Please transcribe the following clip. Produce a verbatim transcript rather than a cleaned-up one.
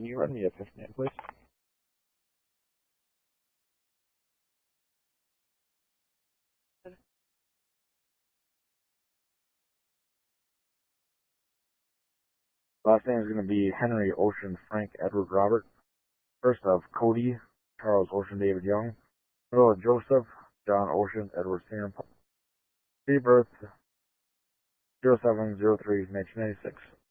Can you run me a fifth name, please? Last name is going to be Henry Ocean Frank Edward Robert. First of Cody Charles Ocean David Young. Middle of Joseph John Ocean Edward Senior. Date of birth zero seven zero three nineteen ninety-six.